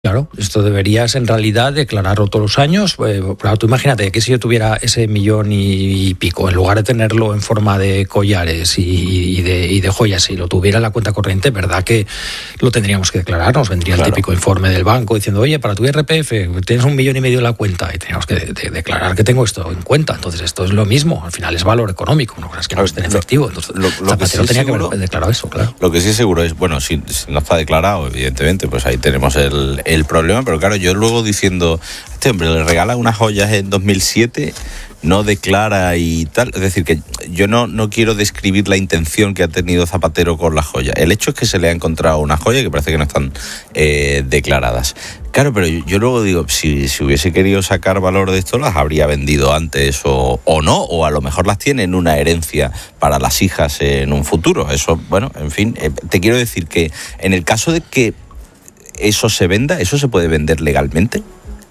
Claro, esto deberías en realidad declararlo todos los años. Claro, tú imagínate que si yo tuviera ese 1,5 millones, en lugar de tenerlo en forma de collares y de joyas, si lo tuviera en la cuenta corriente, ¿verdad que lo tendríamos que declarar? Nos vendría el típico informe del banco diciendo, oye, para tu IRPF tienes 1,5 millones en la cuenta y teníamos que declarar que tengo esto en cuenta. Entonces esto es lo mismo, al final es valor económico, no es que no esté en efectivo. Entonces Zapatero tenía que haber declarado eso, claro. Lo que sí seguro es, bueno, si no está declarado, evidentemente, pues ahí tenemos el problema, pero claro, yo luego diciendo, este hombre le regala unas joyas en 2007, no declara y tal, es decir, que yo no quiero describir la intención que ha tenido Zapatero con las joyas. El hecho es que se le ha encontrado una joya que parece que no están declaradas. Claro, pero yo luego digo, si hubiese querido sacar valor de esto, las habría vendido antes o no, o a lo mejor las tiene en una herencia para las hijas en un futuro. Eso, bueno, en fin, te quiero decir que en el caso de que eso se venda, ¿eso se puede vender legalmente?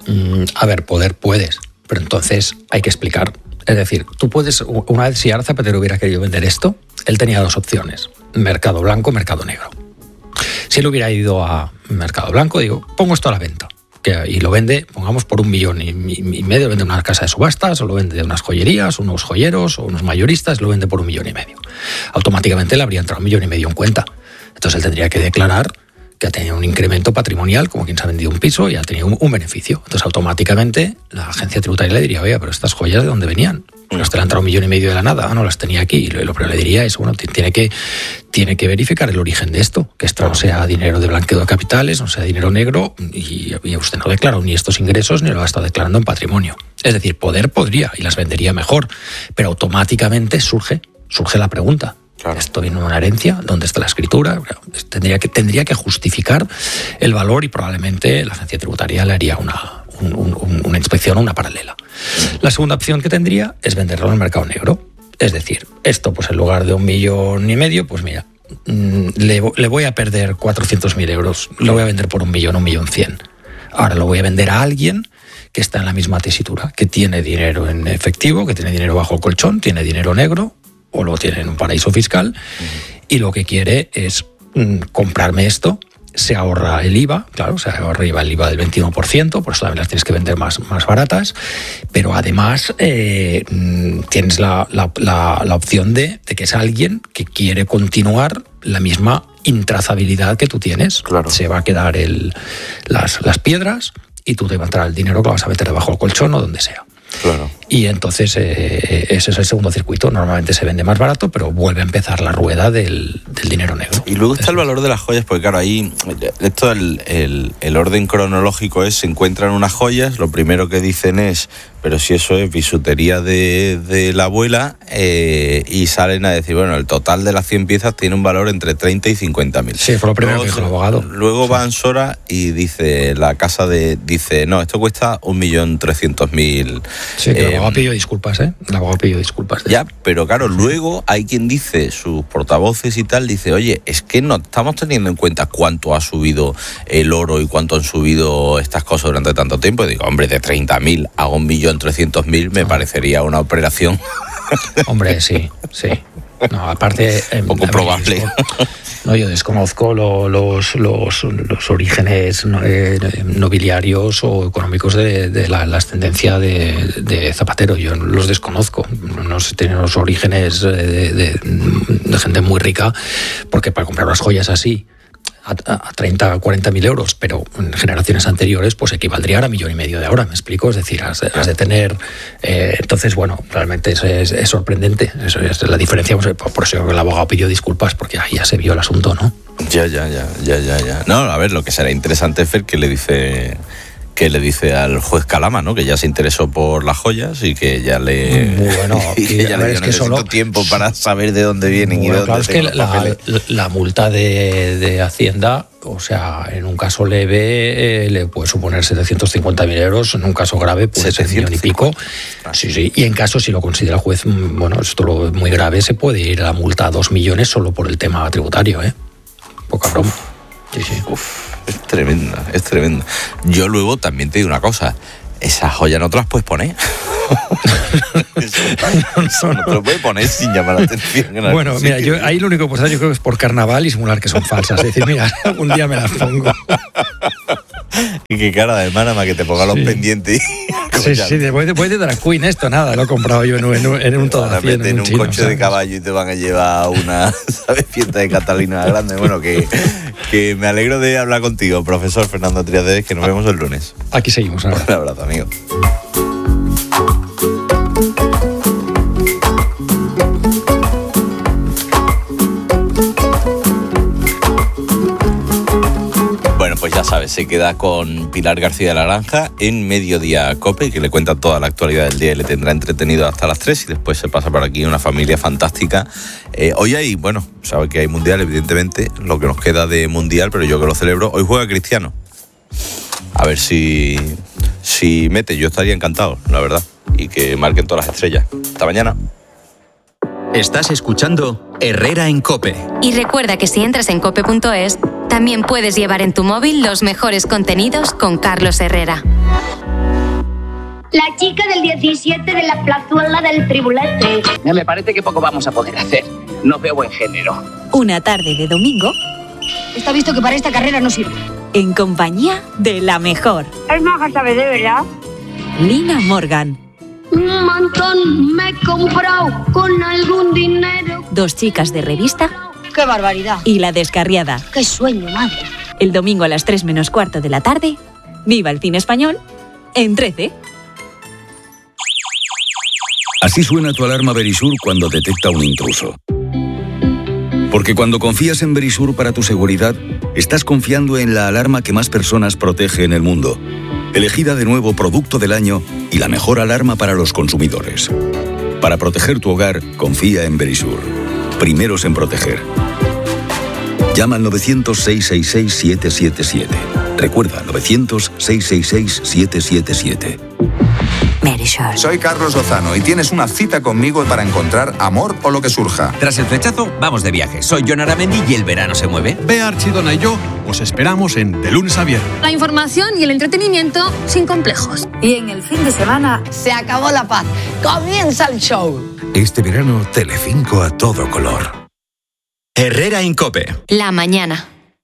A ver, puedes, pero entonces hay que explicar. Es decir, tú puedes, una vez si ahora Zapatero hubiera querido vender esto, él tenía dos opciones, mercado blanco, mercado negro. Si él hubiera ido a mercado blanco, digo, pongo esto a la venta, y lo vende, pongamos, por 1,5 millones, lo vende en una casa de subastas, o lo vende de unas joyerías, unos joyeros, o unos mayoristas, lo vende por 1,5 millones. Automáticamente le habría entrado 1,5 millones en cuenta. Entonces él tendría que declarar que ha tenido un incremento patrimonial, como quien se ha vendido un piso y ha tenido un beneficio. Entonces, automáticamente, la agencia tributaria le diría, oye, pero estas joyas, ¿de dónde venían? Pues te le han entrado 1,5 millones de la nada, no las tenía aquí. Y lo que le diría es, bueno, tiene que verificar el origen de esto, que esto no sea dinero de blanqueo de capitales, no sea dinero negro, y usted no declaró ni estos ingresos ni lo ha estado declarando en patrimonio. Es decir, podría, y las vendería mejor, pero automáticamente surge la pregunta. Claro. Esto viene de una herencia, ¿dónde está la escritura? Tendría que justificar el valor y probablemente la agencia tributaria le haría una inspección o una paralela. La segunda opción que tendría es venderlo en el mercado negro. Es decir, esto pues en lugar de 1,5 millones, pues mira, le voy a perder 400.000 euros, lo voy a vender por 1 millón, 1.100.000. Ahora lo voy a vender a alguien que está en la misma tesitura, que tiene dinero en efectivo, que tiene dinero bajo el colchón, tiene dinero negro, o lo tiene en un paraíso fiscal, y lo que quiere es comprarme esto, se ahorra el IVA, claro, se ahorra el IVA del 21%, por eso también las tienes que vender más baratas, pero además tienes la opción de que es alguien que quiere continuar la misma intrazabilidad que tú tienes. Claro. Se va a quedar las piedras y tú te va a entrar el dinero que vas a meter debajo del colchón o donde sea. Claro. Y entonces ese es el segundo circuito. Normalmente se vende más barato, pero vuelve a empezar la rueda del dinero negro. Y luego está el valor de las joyas, porque claro, ahí esto el orden cronológico es, se encuentran unas joyas, lo primero que dicen es, pero si eso es bisutería de la abuela, y salen a decir, bueno, el total de las 100 piezas tiene un valor entre 30 y 50.000. Sí, fue lo primero que dijo el abogado. Luego va Ansora y dice, la casa dice, no, esto cuesta 1.300.000. Sí, que el abogado pidió disculpas, ¿eh? El abogado pidió disculpas. Ya, pero claro, luego hay quien dice, sus portavoces y tal, dice, oye, es que no estamos teniendo en cuenta cuánto ha subido el oro y cuánto han subido estas cosas durante tanto tiempo. Y digo, hombre, de 30.000 a 1.300.000 me parecería una operación. Hombre, sí. No, aparte... poco probable. Yo desconozco los orígenes nobiliarios o económicos de la ascendencia de Zapatero. Yo los desconozco. No sé, tienen los orígenes de gente muy rica, porque para comprar unas joyas así a 30 o 40.000 euros, pero en generaciones anteriores pues equivaldría a 1,5 millones de ahora, ¿me explico? Es decir, has de tener... entonces, bueno, realmente es sorprendente. Eso es la diferencia. Por eso el abogado pidió disculpas, porque ahí ya se vio el asunto, ¿no? Ya. No, a ver, lo que será interesante es ver qué le dice al juez Calama, ¿no? Que ya se interesó por las joyas y que ya le... Muy bueno. y que ya le dio necesito tiempo para saber de dónde vienen y de dónde... Claro, es que la multa de Hacienda, o sea, en un caso leve le puede suponer 750.000 euros, en un caso grave puede ser 1 millón y pico. Sí. Y en caso, si lo considera el juez, bueno, esto lo muy grave, se puede ir a la multa a 2 millones solo por el tema tributario, ¿eh? Poca broma. Sí. Es tremenda. Yo luego también te digo una cosa, esas joyas no te las puedes poner. Eso no te lo puedes poner sin llamar la atención. Bueno, mira, yo ahí lo único que puedo hacer, yo creo que es por carnaval y simular que son falsas. Es decir, mira, un día me las pongo. Y qué cara de hermana más que te ponga los pendientes. Sí, después de Drag Queen esto, nada, lo he comprado yo en un todo a 100, en un chino, coche, ¿sabes?, de caballo y te van a llevar a una, ¿sabes?, fiesta de Catalina grande. Bueno, que me alegro de hablar contigo, profesor Fernando Triades, que nos vemos el lunes. Aquí seguimos ahora. Un abrazo, amigo. Pues ya sabes, se queda con Pilar García de la Granja en Mediodía Cope, que le cuenta toda la actualidad del día y le tendrá entretenido hasta las 3, y después se pasa por aquí una familia fantástica. Hoy hay, bueno, sabe que hay Mundial, evidentemente, lo que nos queda de Mundial, pero yo que lo celebro. Hoy juega Cristiano. A ver si mete, yo estaría encantado, la verdad, y que marquen todas las estrellas. Hasta mañana. Estás escuchando Herrera en COPE. Y recuerda que si entras en cope.es, también puedes llevar en tu móvil los mejores contenidos con Carlos Herrera. La chica del 17 de la plazuela del Tribulete. Me parece que poco vamos a poder hacer. No veo buen género. Una tarde de domingo. Está visto que para esta carrera no sirve. En compañía de la mejor. Es maja, ¿sabes de verdad? Lina Morgan. Un montón me he comprado con algún dinero. Dos chicas de revista. ¡Qué barbaridad! Y La Descarriada. ¡Qué sueño, madre! El domingo a las 3 menos cuarto de la tarde. Viva el cine español en 13. Así suena tu alarma Verisur cuando detecta un intruso. Porque cuando confías en Verisur para tu seguridad, estás confiando en la alarma que más personas protege en el mundo. Elegida de nuevo Producto del Año y la mejor alarma para los consumidores. Para proteger tu hogar, confía en Verisur. Primeros en proteger. Llama al 900-666-777. Recuerda, 900-666-777. Verisur. Soy Carlos Lozano y tienes una cita conmigo para encontrar amor o lo que surja. Tras el flechazo, vamos de viaje. Soy Jon Aramendi y el verano se mueve. Bea Archidona y yo os esperamos en De Lunes a Viernes. La información y el entretenimiento sin complejos. Y en el fin de semana se acabó la paz. Comienza el show. Este verano, Telecinco a todo color. Herrera en COPE. La mañana.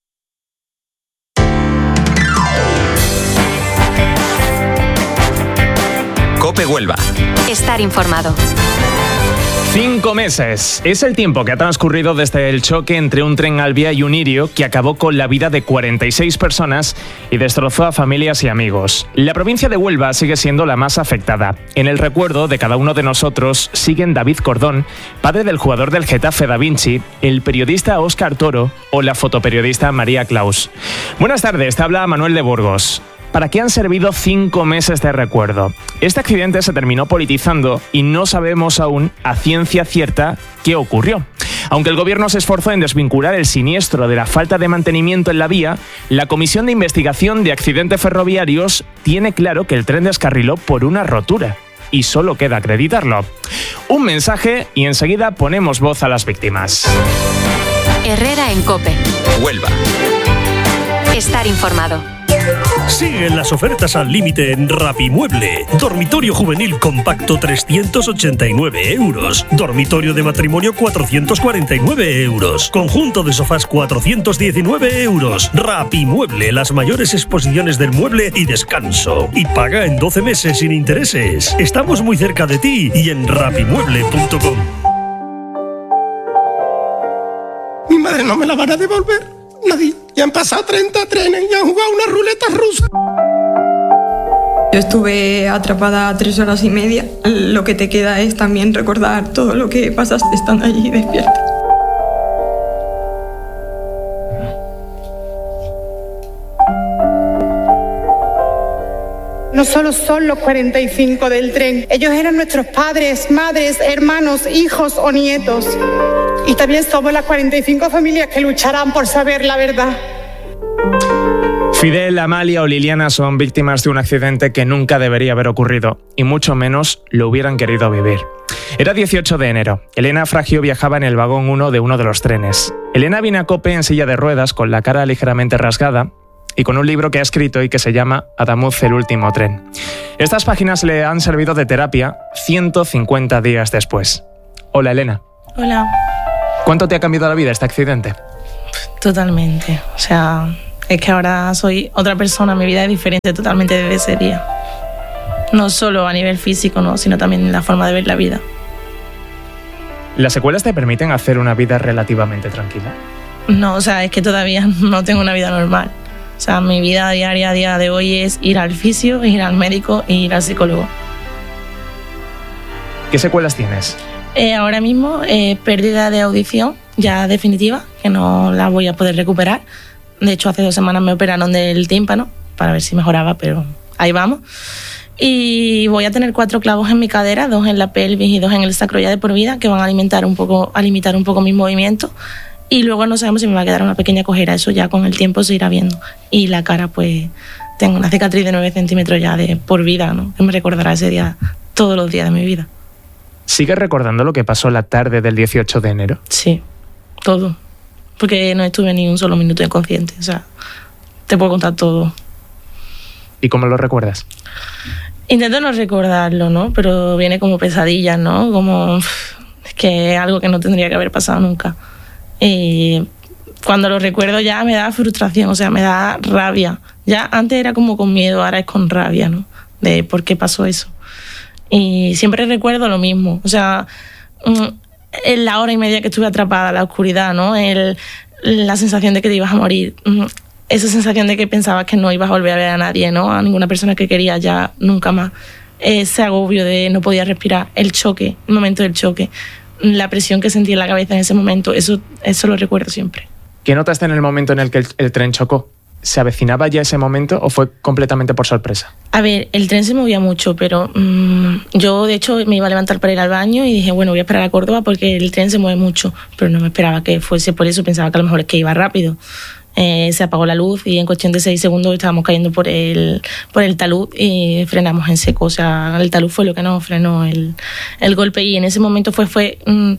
COPE Huelva. Estar informado. 5 meses. Es el tiempo que ha transcurrido desde el choque entre un tren Alvia y un Irio que acabó con la vida de 46 personas y destrozó a familias y amigos. La provincia de Huelva sigue siendo la más afectada. En el recuerdo de cada uno de nosotros siguen David Cordón, padre del jugador del Getafe Da Vinci, el periodista Óscar Toro o la fotoperiodista María Claus. Buenas tardes, te habla Manuel de Burgos. ¿Para qué han servido 5 meses de recuerdo? Este accidente se terminó politizando y no sabemos aún a ciencia cierta qué ocurrió. Aunque el gobierno se esforzó en desvincular el siniestro de la falta de mantenimiento en la vía, la Comisión de Investigación de Accidentes Ferroviarios tiene claro que el tren descarriló por una rotura. Y solo queda acreditarlo. Un mensaje y enseguida ponemos voz a las víctimas. Herrera en COPE. Huelva. Estar informado. Siguen las ofertas al límite en Rapimueble. Dormitorio juvenil compacto 389 euros. Dormitorio de matrimonio 449 euros. Conjunto de sofás 419 euros. Rapimueble, las mayores exposiciones del mueble y descanso. Y paga en 12 meses sin intereses. Estamos muy cerca de ti y en rapimueble.com. Mi madre no me la van a devolver. Nadie. Ya han pasado 30 trenes y han jugado una ruleta rusa. Yo estuve atrapada 3 horas y media. Lo que te queda es también recordar todo lo que pasaste estando allí despierta. No solo son los 45 del tren, ellos eran nuestros padres, madres, hermanos, hijos o nietos. Y también somos las 45 familias que lucharán por saber la verdad. Fidel, Amalia o Liliana son víctimas de un accidente que nunca debería haber ocurrido, y mucho menos lo hubieran querido vivir. Era 18 de enero. Elena Fragio viajaba en el vagón 1 de uno de los trenes. Elena viene a COPE en silla de ruedas, con la cara ligeramente rasgada, y con un libro que ha escrito y que se llama Adamuz, el último tren. Estas páginas le han servido de terapia 150 días después. Hola, Elena. Hola. ¿Cuánto te ha cambiado la vida este accidente? Totalmente. O sea, es que ahora soy otra persona, mi vida es diferente totalmente desde ese día. No solo a nivel físico, ¿no? Sino también en la forma de ver la vida. ¿Las secuelas te permiten hacer una vida relativamente tranquila? No, o sea, es que todavía no tengo una vida normal. O sea, mi vida diaria a día de hoy es ir al fisio, ir al médico e ir al psicólogo. ¿Qué secuelas tienes? Ahora mismo, pérdida de audición ya definitiva, que no la voy a poder recuperar. De hecho, hace 2 semanas me operaron del tímpano para ver si mejoraba, pero ahí vamos. Y voy a tener 4 clavos en mi cadera, 2 en la pelvis y 2 en el sacro ya de por vida, que van a limitar un poco mis movimientos. Y luego no sabemos si me va a quedar una pequeña cojera, eso ya con el tiempo se irá viendo. Y la cara, pues, tengo una cicatriz de 9 centímetros ya de por vida, ¿no? Que me recordará ese día todos los días de mi vida. ¿Sigues recordando lo que pasó la tarde del 18 de enero? Sí, todo. Porque no estuve ni un solo minuto inconsciente, o sea, te puedo contar todo. ¿Y cómo lo recuerdas? Intento no recordarlo, ¿no? Pero viene como pesadillas, ¿no? Como es que es algo que no tendría que haber pasado nunca. Y cuando lo recuerdo ya me da frustración, o sea, me da rabia. Ya antes era como con miedo, ahora es con rabia, ¿no? De por qué pasó eso. Y siempre recuerdo lo mismo, o sea, en la hora y media que estuve atrapada, la oscuridad, ¿no? La sensación de que te ibas a morir, esa sensación de que pensabas que no ibas a volver a ver a nadie, ¿no? A ninguna persona que querías ya nunca más. Ese agobio de no poder respirar, el choque, el momento del choque, la presión que sentí en la cabeza en ese momento, eso lo recuerdo siempre. ¿Qué notaste en el momento en el que el tren chocó? ¿Se avecinaba ya ese momento o fue completamente por sorpresa? A ver, el tren se movía mucho, pero yo de hecho me iba a levantar para ir al baño y dije, bueno, voy a esperar a Córdoba porque el tren se mueve mucho, pero no me esperaba que fuese por eso, pensaba que a lo mejor es que iba rápido. Se apagó la luz y en cuestión de 6 segundos estábamos cayendo por el talud y frenamos en seco, o sea, el talud fue lo que nos frenó el golpe y en ese momento fue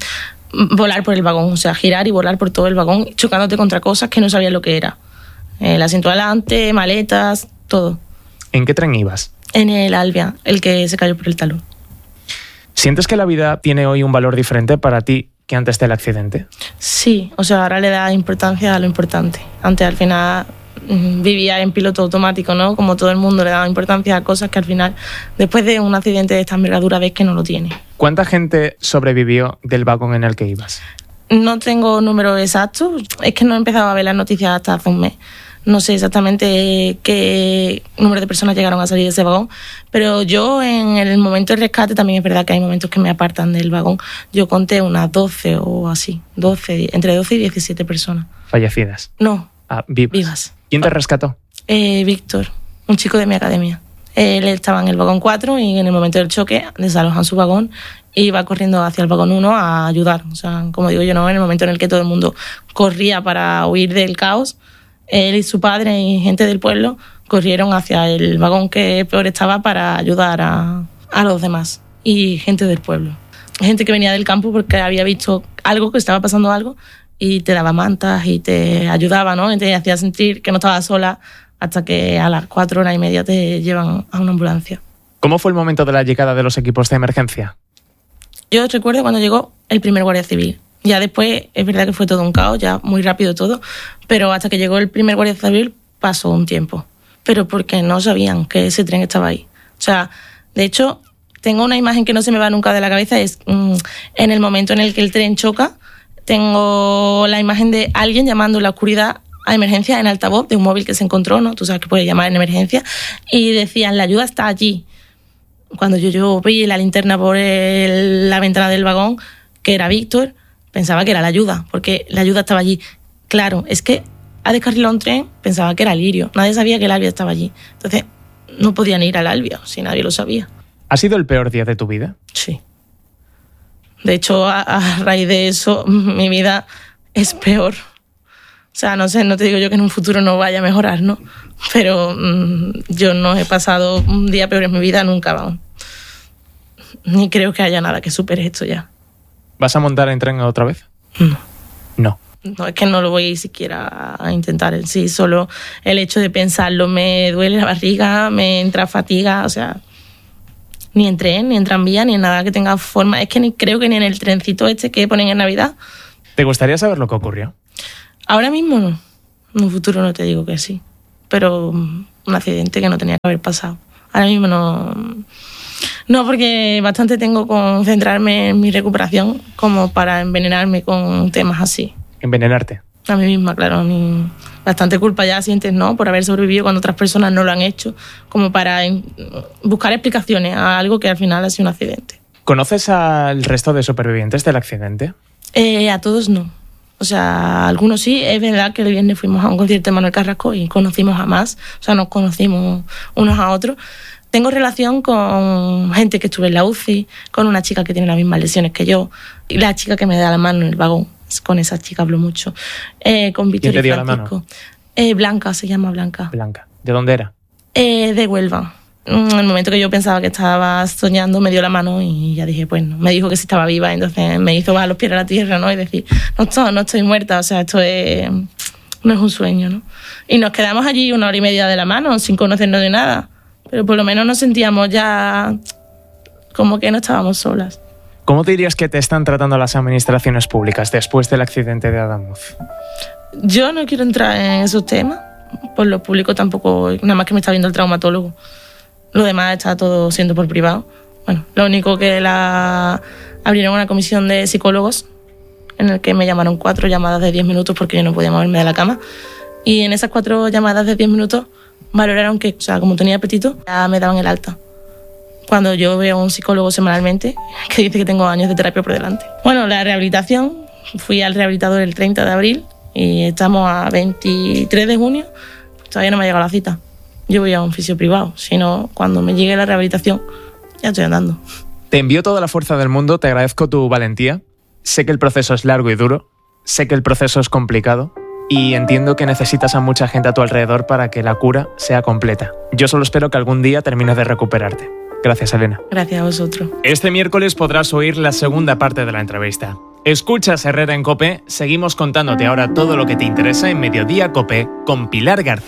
volar por el vagón, o sea, girar y volar por todo el vagón, chocándote contra cosas que no sabías lo que era. El asiento adelante, maletas, todo. ¿En qué tren ibas? En el Albia, el que se cayó por el talud. ¿Sientes que la vida tiene hoy un valor diferente para ti que antes del accidente? Sí, o sea, ahora le da importancia a lo importante. Antes, al final, vivía en piloto automático, ¿no? Como todo el mundo le daba importancia a cosas que al final, después de un accidente de esta envergadura, ves que no lo tiene. ¿Cuánta gente sobrevivió del vagón en el que ibas? No tengo números exactos, es que no he empezado a ver las noticias hasta hace un mes. No sé exactamente qué número de personas llegaron a salir de ese vagón, pero yo en el momento del rescate también es verdad que hay momentos que me apartan del vagón. Yo conté unas 12 o así, entre 12 y 17 personas. ¿Fallecidas? No, vivas. ¿Quién te rescató? Víctor, un chico de mi academia. Él estaba en el vagón 4 y en el momento del choque desalojan su vagón y iba corriendo hacia el vagón 1 a ayudar. O sea, como digo yo, ¿no? En el momento en el que todo el mundo corría para huir del caos, él y su padre y gente del pueblo corrieron hacia el vagón que peor estaba para ayudar a los demás y gente del pueblo. Gente que venía del campo porque había visto algo, que estaba pasando algo y te daba mantas y te ayudaba, ¿no? Y te hacía sentir que no estabas sola hasta que a las 4 horas y media te llevan a una ambulancia. ¿Cómo fue el momento de la llegada de los equipos de emergencia? Yo recuerdo cuando llegó el primer guardia civil. Ya después es verdad que fue todo un caos, ya muy rápido todo, pero hasta que llegó el primer guardia civil pasó un tiempo. Pero porque no sabían que ese tren estaba ahí. O sea, de hecho, tengo una imagen que no se me va nunca de la cabeza, es en el momento en el que el tren choca, tengo la imagen de alguien llamando en la oscuridad a emergencia en altavoz de un móvil que se encontró, ¿no? Tú sabes que puedes llamar en emergencia, y decían, la ayuda está allí. Cuando yo vi la linterna por la ventana del vagón, que era Víctor, pensaba que era la ayuda, porque la ayuda estaba allí. Claro, es que ha descarrilado un tren, pensaba que era Lirio. Nadie sabía que el Albia estaba allí. Entonces, no podían ir al Albia, si nadie lo sabía. ¿Ha sido el peor día de tu vida? Sí. De hecho, a raíz de eso, mi vida es peor. O sea, no sé, no te digo yo que en un futuro no vaya a mejorar, ¿no? Pero yo no he pasado un día peor en mi vida nunca, vamos. Ni creo que haya nada que supere esto ya. ¿Vas a montar en tren otra vez? No. No, es que no lo voy siquiera a intentar en sí. Solo el hecho de pensarlo me duele la barriga, me entra fatiga, o sea, ni en tren, ni en tranvía, ni en nada que tenga forma. Es que creo que ni en el trencito este que ponen en Navidad. ¿Te gustaría saber lo que ocurrió? Ahora mismo no. En un futuro no te digo que sí. Pero un accidente que no tenía que haber pasado. Ahora mismo no, porque bastante tengo con centrarme en mi recuperación como para envenenarme con temas así. ¿Envenenarte? A mí misma, claro. Bastante culpa ya sientes, ¿no? Por haber sobrevivido cuando otras personas no lo han hecho, como para buscar explicaciones a algo que al final ha sido un accidente. ¿Conoces al resto de supervivientes del accidente? A todos no. O sea, algunos sí. Es verdad que el viernes fuimos a un concierto de Manuel Carrasco y conocimos a más. O sea, nos conocimos unos a otros. Tengo relación con gente que estuve en la UCI, con una chica que tiene las mismas lesiones que yo, y la chica que me da la mano en el vagón. Con esa chica hablo mucho. Con Victoria ¿Quién te dio Francisco. la mano? Blanca, se llama Blanca. Blanca. ¿De dónde era? De Huelva. En el momento que yo pensaba que estaba soñando, me dio la mano y ya dije, pues no. Me dijo que sí estaba viva, entonces me hizo bajar los pies a la tierra, ¿no? Y decir, no estoy muerta, o sea, esto no es un sueño, ¿no? Y nos quedamos allí 1 hora y media de la mano, sin conocernos de nada. Pero por lo menos nos sentíamos ya como que no estábamos solas. ¿Cómo te dirías que te están tratando las administraciones públicas después del accidente de Adamuz? Yo no quiero entrar en esos temas. Por lo público tampoco, nada más que me está viendo el traumatólogo. Lo demás está todo siendo por privado. Bueno, lo único que abrieron una comisión de psicólogos en el que me llamaron 4 llamadas de 10 minutos porque yo no podía moverme de la cama. Y en esas 4 llamadas de 10 minutos valoraron que, o sea, como tenía apetito, ya me daban el alta. Cuando yo veo a un psicólogo semanalmente que dice que tengo años de terapia por delante. Bueno, la rehabilitación, fui al rehabilitador el 30 de abril y estamos a 23 de junio, todavía no me ha llegado la cita. Yo voy a un fisio privado, si no, cuando me llegue la rehabilitación, ya estoy andando. Te envío toda la fuerza del mundo, te agradezco tu valentía. Sé que el proceso es largo y duro, sé que el proceso es complicado y entiendo que necesitas a mucha gente a tu alrededor para que la cura sea completa. Yo solo espero que algún día termines de recuperarte. Gracias, Elena. Gracias a vosotros. Este miércoles podrás oír la segunda parte de la entrevista. Escuchas Herrera en COPE, seguimos contándote ahora todo lo que te interesa en Mediodía COPE con Pilar García.